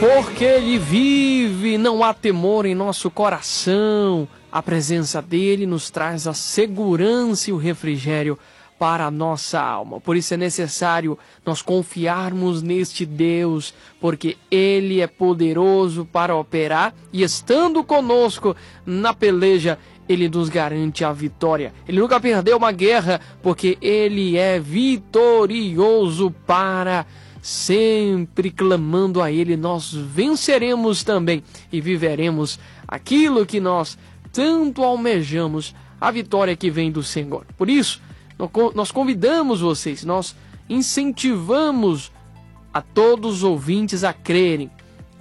Porque Ele vive, não há temor em nosso coração. A presença dEle nos traz a segurança e o refrigério para a nossa alma. Por isso é necessário nós confiarmos neste Deus, porque Ele é poderoso para operar e estando conosco na peleja, Ele nos garante a vitória. Ele nunca perdeu uma guerra, porque Ele é vitorioso para sempre. Clamando a Ele, nós venceremos também e viveremos aquilo que nós tanto almejamos, a vitória que vem do Senhor. Por isso, nós convidamos vocês, nós incentivamos a todos os ouvintes a crerem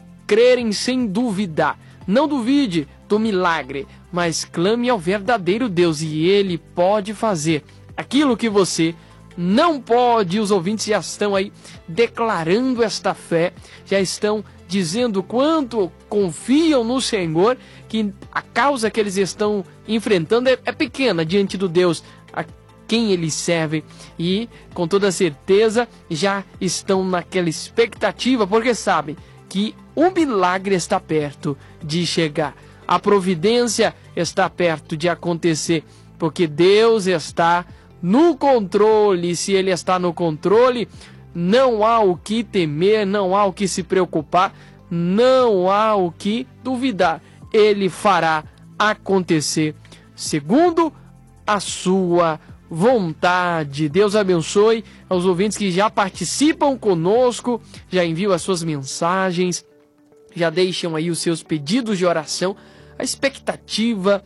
sem duvidar. Não duvide do milagre, mas clame ao verdadeiro Deus e Ele pode fazer aquilo que você não pode. Os ouvintes já estão aí declarando esta fé, já estão dizendo quanto confiam no Senhor, que a causa que eles estão enfrentando é pequena diante do Deus a quem eles servem, e com toda certeza já estão naquela expectativa, porque sabem que o milagre está perto de chegar, a providência está perto de acontecer, porque Deus está no controle. Se Ele está no controle, não há o que temer, não há o que se preocupar, não há o que duvidar. Ele fará acontecer segundo a sua vontade. Deus abençoe aos ouvintes que já participam conosco, já enviam as suas mensagens, já deixam aí os seus pedidos de oração, a expectativa,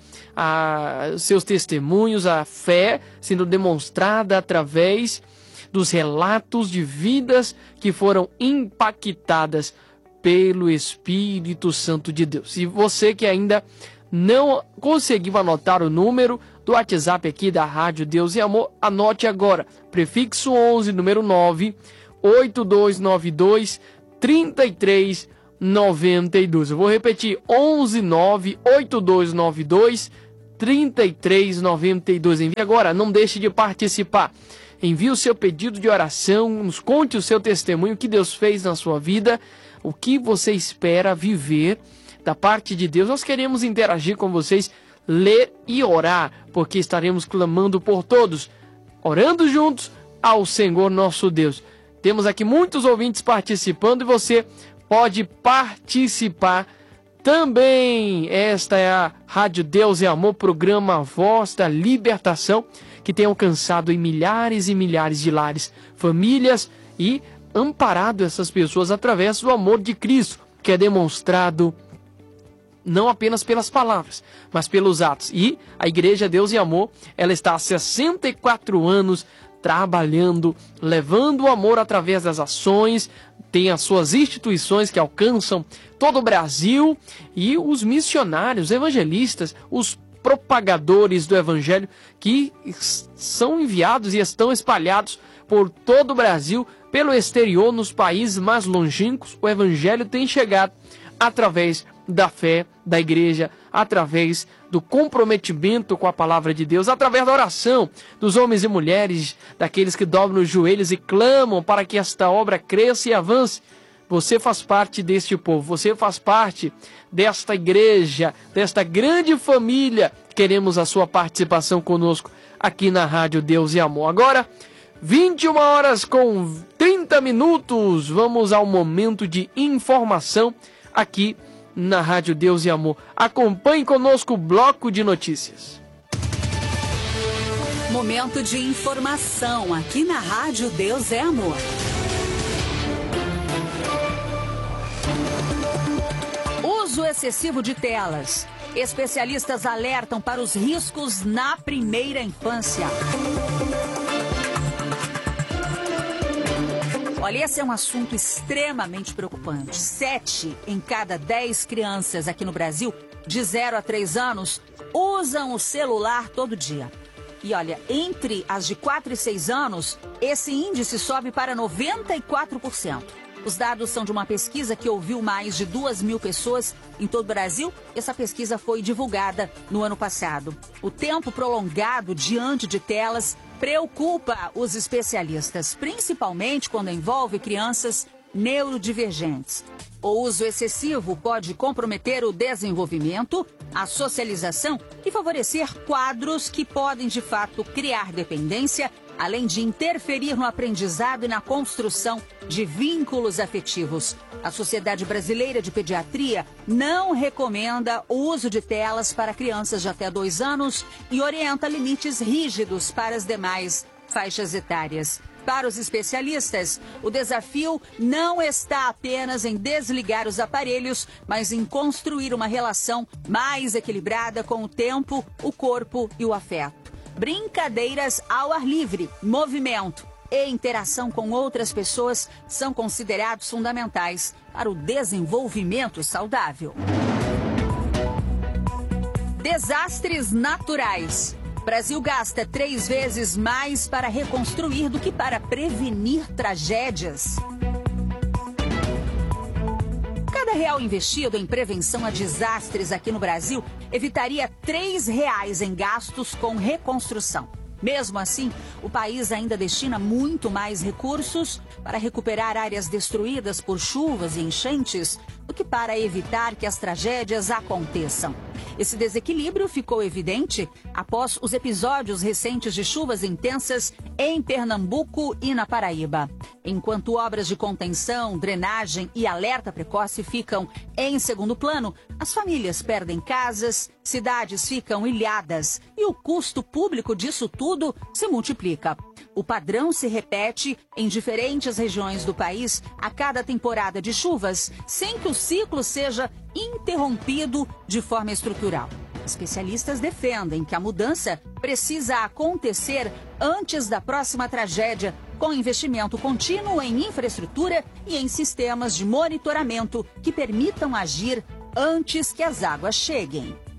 os seus testemunhos, a fé sendo demonstrada através dos relatos de vidas que foram impactadas pelo Espírito Santo de Deus. E você que ainda não conseguiu anotar o número do WhatsApp aqui da Rádio Deus e Amor, anote agora, prefixo 11, número 9, 8292 3392. Eu vou repetir, 11 9 8292 3392. Envie agora, não deixe de participar. Envie o seu pedido de oração, nos conte o seu testemunho, o que Deus fez na sua vida, o que você espera viver da parte de Deus. Nós queremos interagir com vocês, ler e orar, porque estaremos clamando por todos, orando juntos ao Senhor nosso Deus. Temos aqui muitos ouvintes participando e você pode participar também. Esta é a Rádio Deus e Amor, programa Voz da Libertação, que tem alcançado em milhares e milhares de lares, famílias e amparado essas pessoas através do amor de Cristo, que é demonstrado não apenas pelas palavras, mas pelos atos. E a Igreja Deus e Amor, ela está há 64 anos trabalhando, levando o amor através das ações, tem as suas instituições que alcançam todo o Brasil, e os missionários, evangelistas, os propagadores do Evangelho que são enviados e estão espalhados por todo o Brasil, pelo exterior, nos países mais longínquos. O Evangelho tem chegado através da fé da igreja, através do comprometimento com a palavra de Deus, através da oração dos homens e mulheres, daqueles que dobram os joelhos e clamam para que esta obra cresça e avance. Você faz parte deste povo, você faz parte desta igreja, desta grande família. Queremos a sua participação conosco aqui na Rádio Deus e Amor. Agora, 21 horas com 30 minutos, vamos ao momento de informação aqui na Rádio Deus e Amor. Acompanhe conosco o bloco de notícias. Momento de informação aqui na Rádio Deus é Amor. Uso excessivo de telas. Especialistas alertam para os riscos na primeira infância. Olha, esse é um assunto extremamente preocupante. 7 em cada 10 crianças aqui no Brasil, de 0 a 3 anos, usam o celular todo dia. E olha, entre as de 4 e 6 anos, esse índice sobe para 94%. Os dados são de uma pesquisa que ouviu mais de 2.000 pessoas em todo o Brasil. Essa pesquisa foi divulgada no ano passado. O tempo prolongado diante de telas preocupa os especialistas, principalmente quando envolve crianças neurodivergentes. O uso excessivo pode comprometer o desenvolvimento, a socialização e favorecer quadros que podem, de fato, criar dependência, além de interferir no aprendizado e na construção de vínculos afetivos. A Sociedade Brasileira de Pediatria não recomenda o uso de telas para crianças de até 2 anos e orienta limites rígidos para as demais faixas etárias. Para os especialistas, o desafio não está apenas em desligar os aparelhos, mas em construir uma relação mais equilibrada com o tempo, o corpo e o afeto. Brincadeiras ao ar livre, movimento e interação com outras pessoas são considerados fundamentais para o desenvolvimento saudável. Desastres naturais. O Brasil gasta 3 vezes mais para reconstruir do que para prevenir tragédias. Cada real investido em prevenção a desastres aqui no Brasil evitaria R$3 em gastos com reconstrução. Mesmo assim, o país ainda destina muito mais recursos para recuperar áreas destruídas por chuvas e enchentes do que para evitar que as tragédias aconteçam. Esse desequilíbrio ficou evidente após os episódios recentes de chuvas intensas em Pernambuco e na Paraíba. Enquanto obras de contenção, drenagem e alerta precoce ficam em segundo plano, as famílias perdem casas, cidades ficam ilhadas e o custo público disso tudo se multiplica. O padrão se repete em diferentes regiões do país a cada temporada de chuvas, sem que o ciclo seja interrompido de forma estrutural. Especialistas defendem que a mudança precisa acontecer antes da próxima tragédia, com investimento contínuo em infraestrutura e em sistemas de monitoramento que permitam agir antes que as águas cheguem.